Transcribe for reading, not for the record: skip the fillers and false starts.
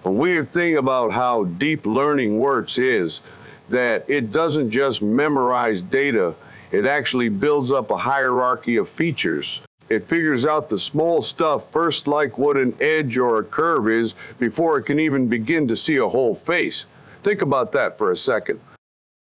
A weird thing about how deep learning works is that it doesn't just memorize data, it actually builds up a hierarchy of features. It figures out the small stuff first, like what an edge or a curve is, before it can even begin to see a whole face. Think about that for a second.